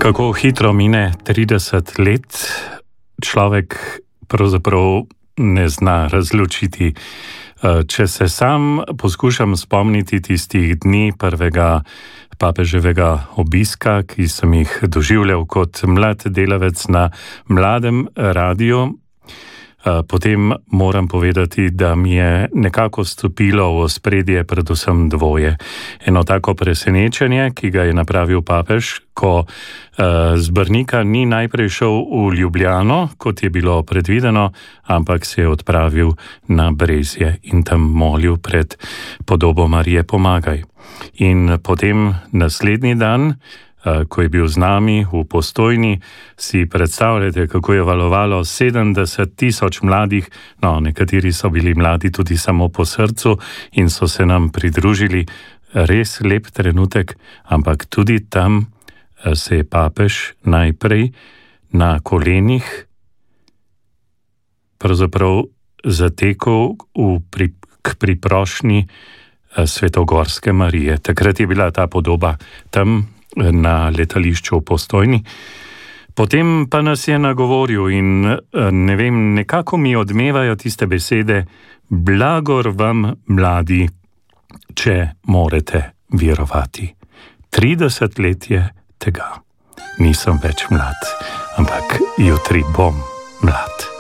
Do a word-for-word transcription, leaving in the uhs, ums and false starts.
Kako hitro mine trideset let, človek pravzaprav ne zna razločiti. Če se sam poskušam spomniti tistih dni prvega papeževega obiska, ki sem jih doživljal kot mlad delavec na mladem radiju, potem moram povedati, da mi je nekako stopilo v ospredje predvsem dvoje. Eno tako presenečenje, ki ga je napravil papež, ko z Brnika ni najprej šel v Ljubljano, kot je bilo predvideno, ampak se je odpravil na Brezje in tam molil pred podobo Marije Pomagaj. In potem naslednji dan, ko je bil z nami v Postojni, si predstavljate, kako je valovalo sedemdeset tisoč mladih, no, nekateri so bili mladi tudi samo po srcu in so se nam pridružili. Res lep trenutek, ampak tudi tam se je papež najprej na kolenih pravzaprav zatekel v pri, k priprošnji Svetogorske Marije. Takrat je bila ta podoba tam na letališču v Postojni. Potem pa nas je nagovoril in ne vem, nekako mi odmevajo tiste besede: blagor vam, mladi, če morete verovati. trideset let je tega. Nisem več mlad, ampak jutri bom mlad.